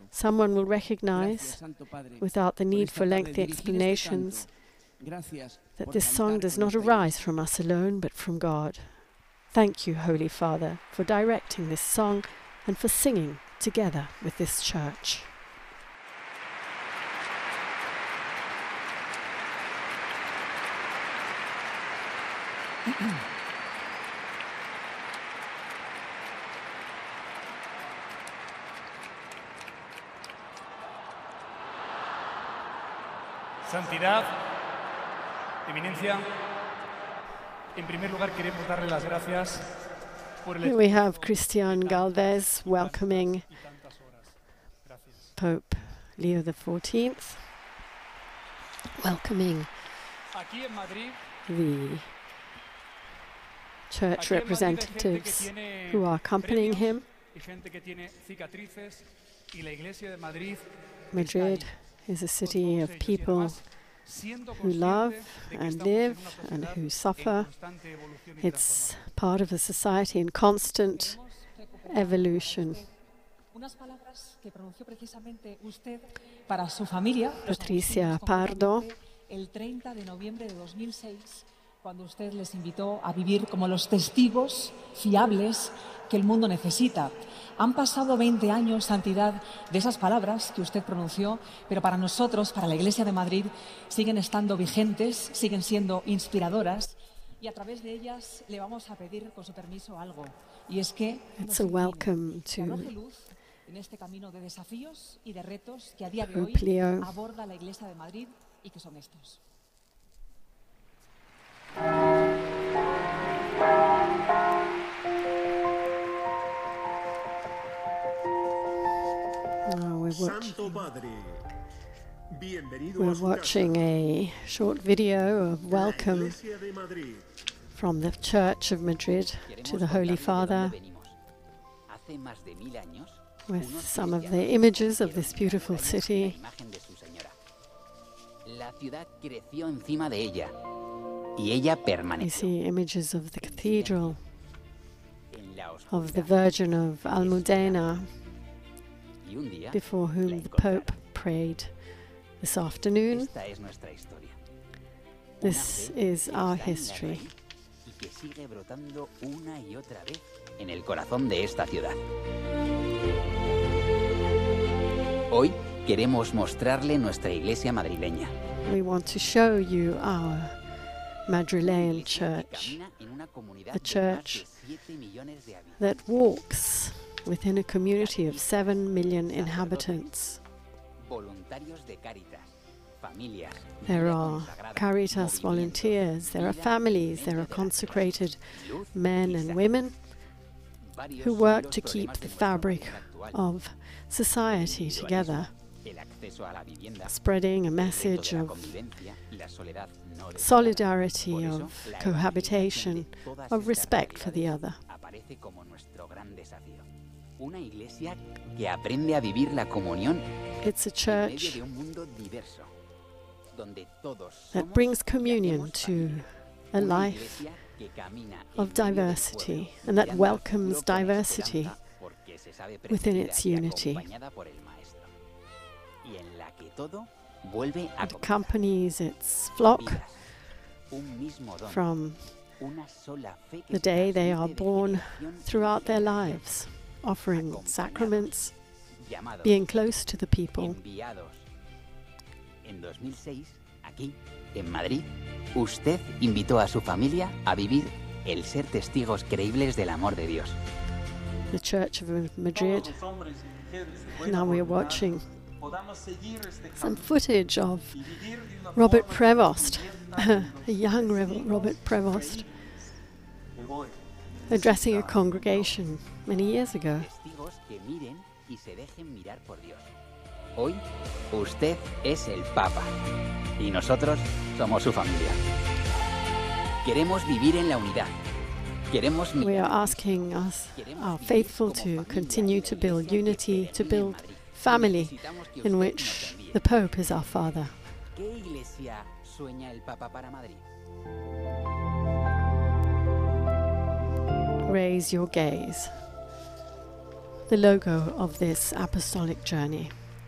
someone will recognize, without the need for lengthy explanations, that this song does not arise from us alone, but from God. Thank you, Holy Father, for directing this song and for singing together with this church. Santidad, Eminencia, en primer lugar queremos darle las gracias por el... Here we have Christian Galvez welcoming Pope Leo XIV, welcoming Aquí en Madrid, the church representatives who are accompanying him. y gente que tiene cicatrices, y la Iglesia de Madrid Madrid is a city of people who love and live and who suffer. It's part of a society in constant evolution. Unas palabras que pronunció precisamente usted para su familia, Patricia Pardo, el 30 de noviembre de 2006, cuando usted les invitó a vivir como los testigos fiables que el mundo necesita. Han pasado 20 años, Santidad, de esas palabras que usted pronunció, pero para nosotros, para la Iglesia de Madrid, siguen estando vigentes, siguen siendo inspiradoras, y a través de ellas le vamos a pedir, con su permiso, algo. Y es que it's a welcome que to arroje luz en este camino de desafíos y de retos que a día de hoy Pope Leo. aborda la Iglesia de Madrid y que son estos. We're watching a short video of welcome from the Church of Madrid to the Holy Father, with some of the images of this beautiful city. La ciudad creció encima de ella y ella You permaneció. see images of the cathedral, of the Virgin of Almudena, Y un día, before whom the Pope prayed this afternoon. esta es nuestra historia. This is our history. Y que sigue brotando una y otra vez en el corazón de esta ciudad. Hoy queremos mostrarle nuestra iglesia madrileña. We want to show you our Madrilean Iglesia que church, camina en una comunidad a de church más de 7 millones de habitantes. that walks within a community of 7 million inhabitants. Voluntarios de Cáritas, familias, There vida are consagrada, Caritas movimientos, volunteers, there are vida families, there are dentro de la consecrated ciudad, luz men y and sal. women Varios who son work los to keep problemas the de nuestra fabric sociedad actual. of society together, El acceso a la vivienda, spreading a el reto message de la of convivencia y la soledad no deseada. solidarity, Por eso, of la cohabitation, evangelización de todas of estas respect for the realidades other. aparece como nuestro gran desafío. Una iglesia que aprende a vivir la comunión It's a en medio church de un mundo diverso, donde todos that somos brings y communion hacemos to familia. a Una life iglesia que camina en of medio del diversity, pueblo, and that mirando al welcomes futuro con diversity esperanza, porque se sabe within precedida its y unity. acompañada por el Maestro, y en la que todo vuelve a It comenzar. accompanies its flock Vidas, un mismo don, from una sola fe que the se day they are transmite de born generación en throughout their generación, lives, offering sacraments, llamados, being close to the people. enviados. En 2006, aquí, en Madrid, usted invitó a su familia a vivir el ser testigos creíbles del amor de Dios. The Church of Madrid. Now we are watching some footage of Robert Prevost, a young Robert Prevost, addressing a congregation many years ago. Testigos que miren y se dejen mirar por Dios. Hoy, usted es el Papa y nosotros somos su familia. Queremos vivir en la unidad. Queremos We mirar are asking our faithful to continue to build unity, to build family in which the Pope is our Father. ¿Qué iglesia sueña el Papa para Madrid? Raise your gaze the logo of this apostolic journey.